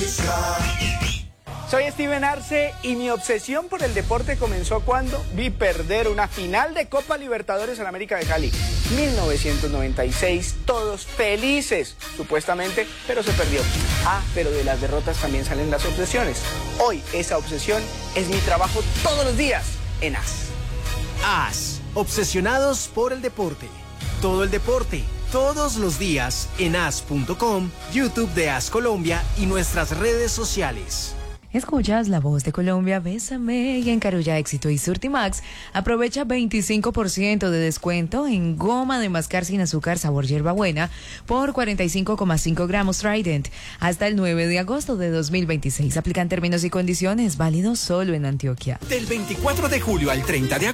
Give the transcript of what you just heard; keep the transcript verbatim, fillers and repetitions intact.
Soy Steven Arce y mi obsesión por el deporte comenzó cuando vi perder una final de Copa Libertadores en América de Cali. mil novecientos noventa y seis, todos felices, supuestamente, pero se perdió. Ah, pero de las derrotas también salen las obsesiones. Hoy esa obsesión es mi trabajo todos los días en A S. A S, obsesionados por el deporte. Todo el deporte, todos los días en A S punto com, YouTube de A S Colombia y nuestras redes sociales. Escuchas la voz de Colombia, Bésame, y en Carulla Éxito y Surtimax aprovecha veinticinco por ciento de descuento en goma de mascar sin azúcar sabor hierbabuena por cuarenta y cinco coma cinco gramos Trident hasta el nueve de agosto de dos mil veintiséis. Aplican términos y condiciones, válidos solo en Antioquia. Del veinticuatro de julio al treinta de agosto.